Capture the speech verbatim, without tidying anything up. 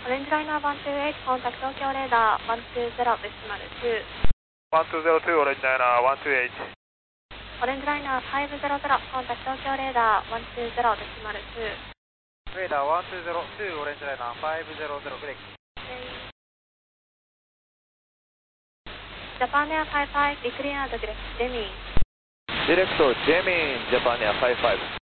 オレンジライナーワンツーエイト、コンタクト東京レーダーワンツーゼロデシマルツー。 ワンツーゼロツー、オレンジライナーワンツーエイト。 オレンジライナーファイブゼロゼロ、コンタクト東京レーダーワンツーゼロデシマルツー。 レーダーワンツーゼロツー、オレンジライナーファイブゼロゼロ、ブレーキ。 ジャパンエアファイブファイブ、リクリアードディレクト、ジェミー。 ディレクト、ジェミー、ジャパンエアファイブファイブ。